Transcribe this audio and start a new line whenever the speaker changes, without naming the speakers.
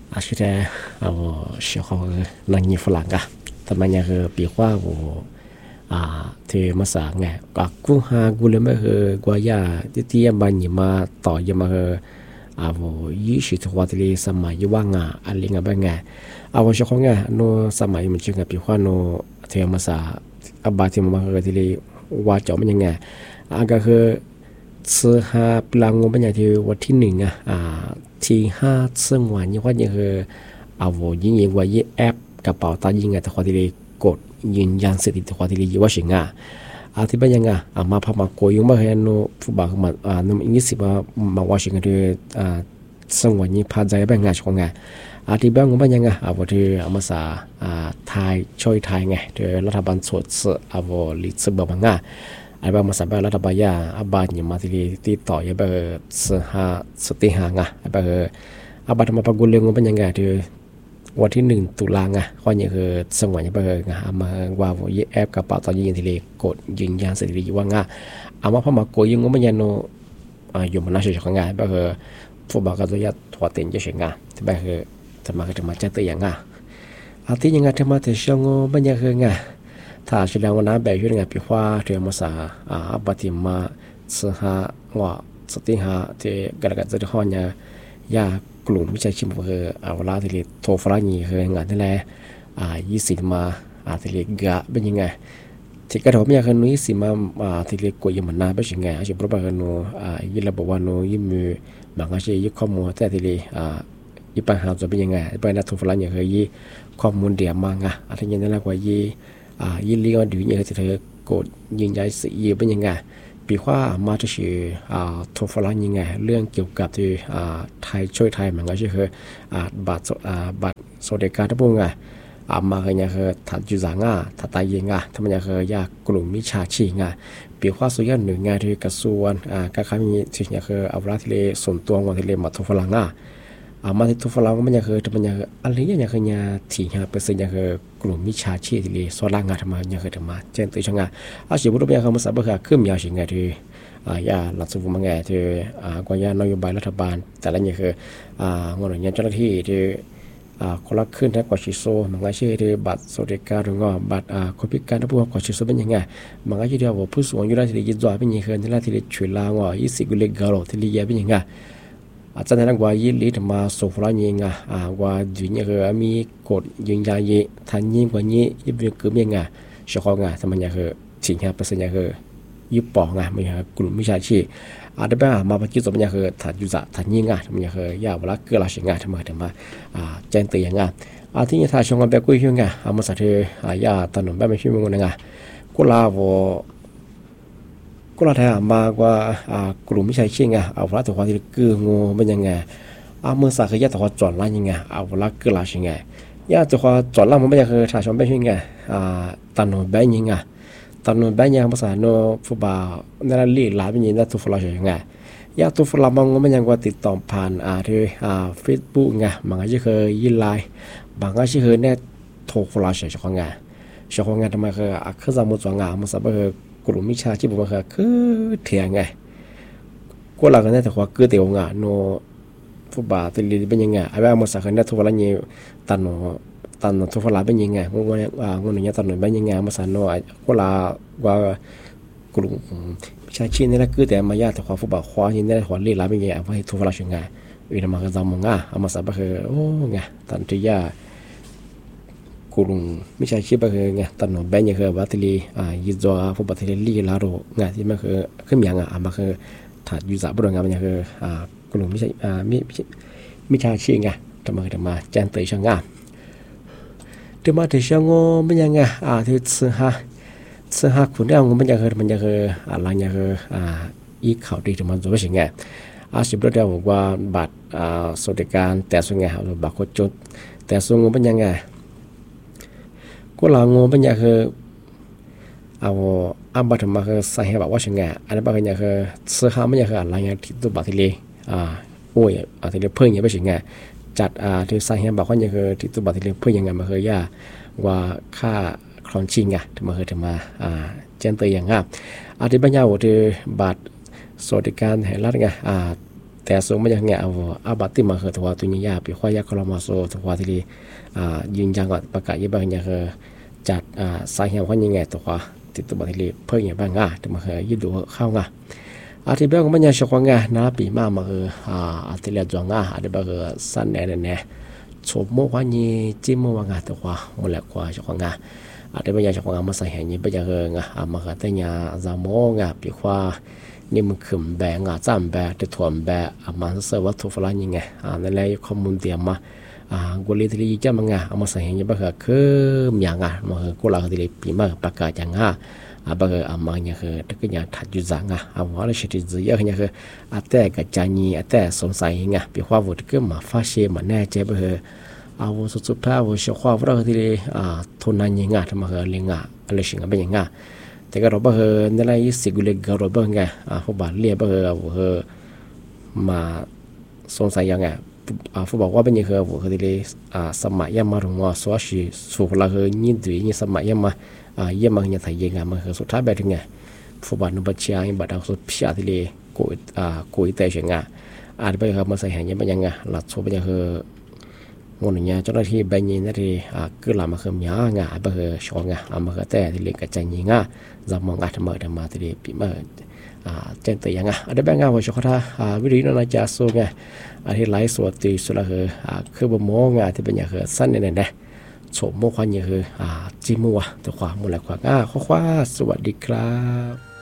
อาชีพเอาเชื่อเขานังยีฝรั่งอะแต่มันยังคือปีว่าโอที่มาสางไงก็กูหากูเลยไม่คือกว่ายาที่ยังบันยี่มาต่อยังมาคือโยี่สิบตัวที่สมัยยี่ว่างอะไรเงี้ยบ้างไงเชื่อเขาไงโนสมัยมันจึงกับปีว่าโนที่มาสาบาที่มาคือที่ว่าจอมันยังไงก็คือซื้อหาปลางงเป็นอย่างที่วันที่หนึ่งที่ห้าซึ่งวันนี้ว่ายังคือยิงว่ายี่แอปกระเป๋าตายิงแต่ความที่กดยืนยันสิทธิแต่ความที่ว่าสิงที่บ้านยังมาพม่าโกยุงมาเห็นโนผู้บ่าวมานุ่มอิงสิมาว่าสิงที่ซึ่งวันนี้พาใจบ้างชงที่บ้านบ้านยังว่าที่มาสาไทยช่วยไทยไงที่รัฐบาลสดลิซบบังไอ้บ้านมาสาบ้านรัฐบาลบ้านยังมาที่ต่อยบ้านสติหางไอ้บ้านบ้านมาปกุลเรื่องบ้านยังที่วันที่1 ตุลาข้อนี้คือสงวนยังเปิดมาว่าแอปกระเป๋าตอนยิงทีเลกดยืนยันสิทธิว่างมาพอมาโกยิงก็ไม่ยันโนอยู่มันน่าเชื่อของก็คือผู้บ่าวก็จะยัดหัวเต็มจะเชื่อที่แบบคือจะมาเจอตัวอย่างที่ยังจะมาเที่ยวงบันยังคือถ้าเชื่อวันนั้นแบบอยู่ในปีว่าเที่ยวมาสาบัติมาสหว่าสติหาที่กระจะห้องยากลุ่มวิชาชีพคือเวลาที่เรียนโทฟลานี่คืองานนั่นแหละ20มาที่เรียนกะเป็นยังไงที่กระทบมีคนนู้นสิมาที่เรียนกวยมันน่าเป็นยังไงอาจจะเพราะว่าโนยิ่งระบบว่าโนยิ่งมือบางอาจจะยิ่งข้อมูลแต่ที่เรียนยิ่งปัญหาจะเป็นยังไงเป็นนักโทฟลานี่คือยิ่งข้อมูลเดียมาอะไรอย่างนั้นแล้วก็ยิ่งเรียกว่าดูยิ่งที่เธอกดยิ่งย้ายสีเป็นยังไงปีว่ามาจะชื่อโทฟลายังไงเรื่องเกี่ยวกับที่ไทยช่วยไทยมันก็คือบัตรสวัสดิการทั้งปวงมาคือเนี่ยคือถัดจุดางถัดตายยังทำไมเนี่ยคือยากกลุ่มมิชาชีปีว่าส่วนใหญ่หนึ่งที่กระทรวงการค้ามีสิ่งเนี่ยคือเอาละที่เลส่วนตัวของที่เลมาโทฟลามาที่โทฟลาก็มันเนี่ยคือทำไมเนี่ยอะไรเนี่ยคือเนี่ยที่5%เนี่ยคือกลุ่มมิชาชีที่เลส่วนล่างทำไมเนี่ยคือทำไมเจนตัวช่างอาชีพบุรุษเนี่ยเขามาสับคือขึ้นยาสิ่งที่หลักสูตรมังไงที่กว่านโยบายรัฐบาลแต่ละอย่างคืองานเจ้าหน้าที่ที่คนละขึ้นถ้ากว่าชิโซมันก็ชื่อที่บัตรสวัสดิการหรือว่าบัตรคนพิการถ้าพูดกว่าชิโซเป็นยังไงมันก็ชื่อที่ว่าผู้สูงอายุได้ที่ยึดจ่ายเป็นยังไงที่ละที่ช่วยลางว่า20 กุเลกาโลที่เลี้ยเป็นยังไงอาจารย์นั้นกว่ายี่ลีทมาโซฟลายังไงว่าจุดนี้คือมีกฎยืนยันยี่ทันยิ่งกว่านี้ยี่เป็นคือยังไงเฉพาะงานทำไมยังคือสิ่ง5%ยังคือยุบปองไม่ใช่กลุ่มมิชาชีได้ไปมาปัจจุบันยังคือถัดยุจะถัดยิ่งมันยังคือยาวเวลาเกิดอะไรสิ่งทำมาแจ้งเตือนที่นี่ถ้าชงกันแบบกุ้ยช่วงมาสัตย์ถนนแบบไม่ช่วยมึงกุลาไทยมากว่ากลุ่มมิชาชีเวลาตัวความที่เกิดงูเป็นยังไงเมื่อสักคืตัวความจอดล้านยังไงเวลาเกิดอะไรสิ่งตัวความจอดล้านมันไม่ยังคือถ้าชงแบบช่วยถนนแบบยังไงตอนนั้นแบงค์ยังภาษาโนฟุบานั่นลีหลายเป็นยังนั่นตัวฟลาชยังไงตัวฟลาบางมันยังว่าติดต่อผ่านที่เฟซบุ๊กบางอาชีพเคยยินไลน์บางอาชีพเคยเนี่ยโทรฟลาชช่องงานทำไมคือสมมติว่ามันสับคือกลุ่มมิชาชีพมันคือเถียงก็หลังจากนั้นแต่ว่าคือเตียวโนฟุบาติลีเป็นยังไงไอ้แบบมันสักเนี่ยโทรฟลาเนี่ยตันทุกฝรั่งเป็นยังไงงงเนี่ยตันหน่อยเป็นยังไงมาสานน้อยก็ลาว่ากลุ่มชาชีนี่แหละคือแต่มายาแต่ความฟุบะคว้านี่ได้หัวเลี้ยลาเป็นยังไงว่าให้ทุกฝรั่งยังไงวินามาก็จำมองมาสานก็คือโอ้ไงตันที่ยากลุ่มไม่ใช่ชีพก็คือไงตันหน่อยเป็นยังไงว่าที่ลียึดจ่อฟุบะที่ลีลาโรไงที่มันคือขึ้นยังมาคือถัดยุสาบุรุษงานมันยังคือกลุ่มไม่ใช่ไม่ใช่ชีไงทำมาแจ้งเตือนช่างที่มาที่เชียงมันยังไงที่ซื้อหาคุณได้มันยังคืออะไรยังคืออีข่าวดีที่มันจะเป็นยังไงสิบเดือนบอกว่าบัตรสวัสดิการแต่ส่วนไงหรือบัตรคนจนแต่ส่วนมันยังไงก็หลังมันยังคือบัตรมาคือใส่ให้แบบว่ายังไงอันนั้นบัตรยังคือซื้อหามันยังคืออะไรยังที่ตัวบัตรที่เลยโอ้ยที่เลยเพิ่งยังไม่ใช่ไงจัดที่ใส่ให้บอกว่ายังคือที่ตัวบัตรที่เพื่อยังไงมาคือยาว่าค่าครองชิงที่มาคือถึงมาแจ้งเตือนอย่างที่บรรยายว่าที่บัตรสวัสดิการแห่งรัฐแต่แต่ส่งมาอย่างเงี้ยเอาบัตรที่มาคือตัวตุนยาปีควายาคลมาโซตัวที่ยืนยันว่าประกาศยี่บางอย่างคือจัดสายเหี่ยวคนยังไงตัวติดตัวบัตรที่เพิ่งอย่างบางแต่มาคือยืดดูเข้างาที่เบลก็ไม่ยังชกงานะปีมามาคือที่เรียกจวงที่เบลก็สั้นแน่แน่ชมโมวันนี้จิ้มโมวางตัวหมดแล้วกว่าชกงาที่ไม่ยังชกงามาใส่แห่งนี้ไม่ยังมาคือแต่ยาจามงปีควานี่มันขึ้นแบงจำแบจะถ่วงแบมันเสวัตถุฟลายังไงนั่นแหละข้อมูลเตรียมมากุลีที่จะมังมาใส่แห่งนี้ก็คืออย่างมาคือกุลาที่ปีมาประกาศอย่างบางมาเนี่ยคือถ้าเกิดอยากถัดจุดจังว่าเราใช้ที่จะเยอะเนี่ยคือแต่กับจานีแต่สงสัยไงปีว่าวุฒิก็มาฟ้าเชื่อมาแน่ใจบ่สุดท้ายว่าเชื่อว่าเราที่ทุนนั้นยังทำมาเลี้ยงอะไรสิ่งเป็นยังแต่ก็เราบ่นั่นแหละสิ่งเล็กเราบ่ไงผู้บาดเลียบ่มาสงสัยยังผู้บอกว่าเป็นยังไงว่าที่สมัยมาถึงว่าสวชิสุขละยินดีนี่สมัยมาเยี่ยมมากเนี่ยถ่ายยังมันคือสุดท้ายแบบนี้ฟุตบอลนุบเชียงบัดเอาสุดพิจารณาที่กุยเตะเชียงไปครับมาใส่แห่งยังเป็นยังหลักสูตรเป็นยังคืองนเนี่ยเจ้าหน้าที่แบงยินนั่นที่คือลามาคือมีไปคือชงมาคือแต่ที่เลี้ยงกระจายยิงจำมองทำมาที่ปีมาเจนตัวยังได้แบงว่าชกท่าวิธีนั้นจะสู้ที่ไลฟ์สดตีสุดละคือบ่มองที่เป็นยังคือสั้นเนี่ยสมมติความยังคือจิมัวตัวความมูลค่าข้อความสวัสดีครับ